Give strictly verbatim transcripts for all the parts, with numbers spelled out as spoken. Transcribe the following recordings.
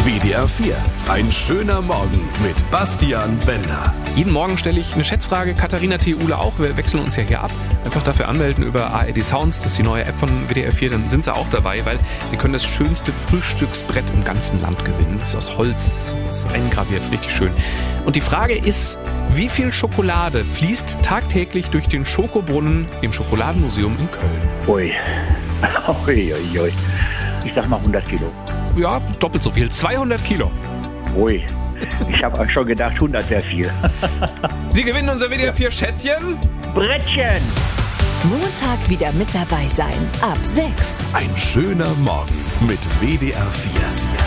W D R vier. Ein schöner Morgen mit Bastian Bender. Jeden Morgen stelle ich eine Schätzfrage. Katharina T. Uhle auch. Wir wechseln uns ja hier ab. Einfach dafür anmelden über A R D Sounds. Das ist die neue App von W D R vier. Dann sind sie auch dabei, weil sie können das schönste Frühstücksbrett im ganzen Land gewinnen. Das ist aus Holz, das ist eingraviert, das ist richtig schön. Und die Frage ist, wie viel Schokolade fließt tagtäglich durch den Schokobrunnen im Schokoladenmuseum in Köln? Ui. Ui, ui, ui. Ich sag mal hundert Kilo. Ja, doppelt so viel. zweihundert Kilo. Ui. Ich habe auch schon gedacht, hundert wäre viel. Sie gewinnen unser W D R vier Schätzchen. Brettchen. Montag wieder mit dabei sein. Ab sechs. Ein schöner Morgen mit W D R vier.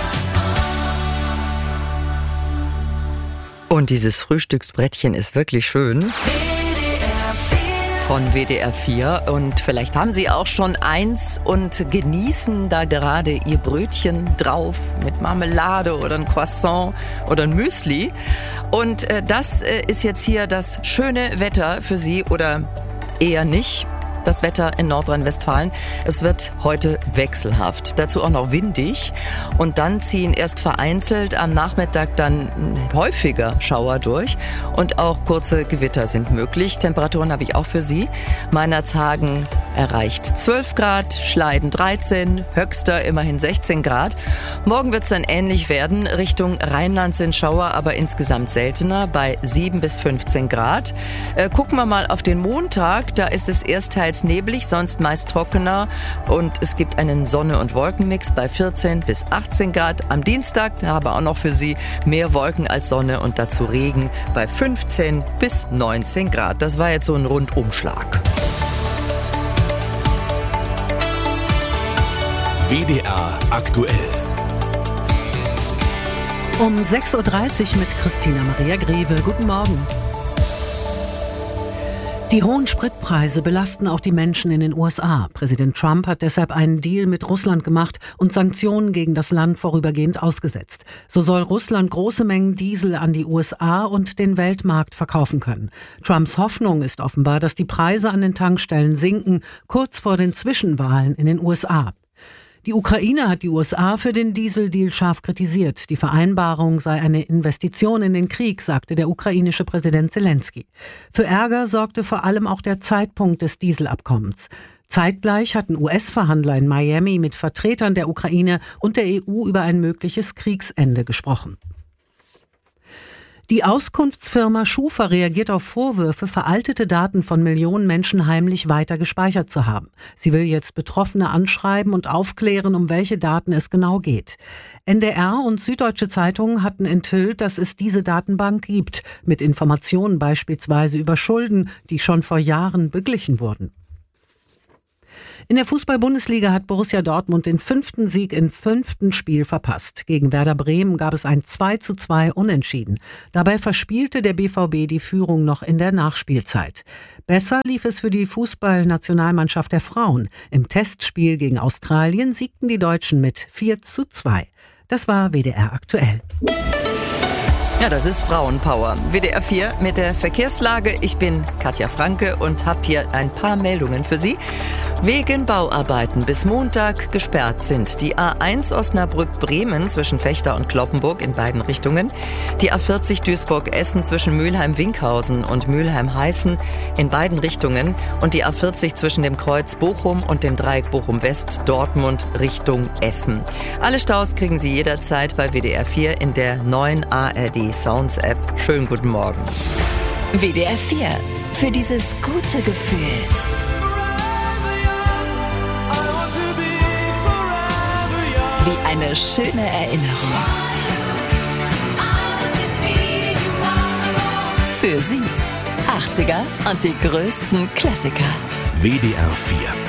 Und dieses Frühstücksbrettchen ist wirklich schön. Von W D R vier. Und vielleicht haben Sie auch schon eins und genießen da gerade Ihr Brötchen drauf mit Marmelade oder ein Croissant oder ein Müsli. Und äh, das äh, ist jetzt hier das schöne Wetter für Sie oder eher nicht. Das Wetter in Nordrhein-Westfalen. Es wird heute wechselhaft. Dazu auch noch windig. Und dann ziehen erst vereinzelt am Nachmittag dann häufiger Schauer durch. Und auch kurze Gewitter sind möglich. Temperaturen habe ich auch für Sie. Meinerzhagen erreicht zwölf Grad, Schleiden dreizehn, Höxter immerhin sechzehn Grad. Morgen wird es dann ähnlich werden. Richtung Rheinland sind Schauer, aber insgesamt seltener bei sieben bis fünfzehn Grad. Äh, gucken wir mal auf den Montag. Da ist es erst teils neblig, sonst meist trockener und es gibt einen Sonne- und Wolkenmix bei vierzehn bis achtzehn Grad. Am Dienstag haben wir auch noch für Sie mehr Wolken als Sonne und dazu Regen bei fünfzehn bis neunzehn Grad. Das war jetzt so ein Rundumschlag. W D R aktuell. Um sechs Uhr dreißig mit Christina Maria Greve. Guten Morgen. Die hohen Spritpreise belasten auch die Menschen in den U S A. Präsident Trump hat deshalb einen Deal mit Russland gemacht und Sanktionen gegen das Land vorübergehend ausgesetzt. So soll Russland große Mengen Diesel an die U S A und den Weltmarkt verkaufen können. Trumps Hoffnung ist offenbar, dass die Preise an den Tankstellen sinken, kurz vor den Zwischenwahlen in den U S A. Die Ukraine hat die U S A für den Dieseldeal scharf kritisiert. Die Vereinbarung sei eine Investition in den Krieg, sagte der ukrainische Präsident Zelensky. Für Ärger sorgte vor allem auch der Zeitpunkt des Dieselabkommens. Zeitgleich hatten U S-Verhandler in Miami mit Vertretern der Ukraine und der E U über ein mögliches Kriegsende gesprochen. Die Auskunftsfirma Schufa reagiert auf Vorwürfe, veraltete Daten von Millionen Menschen heimlich weiter gespeichert zu haben. Sie will jetzt Betroffene anschreiben und aufklären, um welche Daten es genau geht. N D R und Süddeutsche Zeitung hatten enthüllt, dass es diese Datenbank gibt, mit Informationen beispielsweise über Schulden, die schon vor Jahren beglichen wurden. In der Fußball-Bundesliga hat Borussia Dortmund den fünften Sieg im fünften Spiel verpasst. Gegen Werder Bremen gab es ein zwei zu zwei Unentschieden. Dabei verspielte der B V B die Führung noch in der Nachspielzeit. Besser lief es für die Fußballnationalmannschaft der Frauen. Im Testspiel gegen Australien siegten die Deutschen mit vier zu zwei. Das war W D R aktuell. Ja, das ist Frauenpower. W D R vier mit der Verkehrslage. Ich bin Katja Franke und habe hier ein paar Meldungen für Sie. Wegen Bauarbeiten bis Montag gesperrt sind die A eins Osnabrück-Bremen zwischen Vechta und Cloppenburg in beiden Richtungen, die A vierzig Duisburg-Essen zwischen Mülheim-Winkhausen und Mülheim-Heißen in beiden Richtungen und die A vierzig zwischen dem Kreuz Bochum und dem Dreieck Bochum-West Dortmund Richtung Essen. Alle Staus kriegen Sie jederzeit bei W D R vier in der neuen A R D Sounds App. Schönen guten Morgen. W D R vier. Für dieses gute Gefühl. Wie eine schöne Erinnerung. Für Sie. achtziger und die größten Klassiker. W D R vier.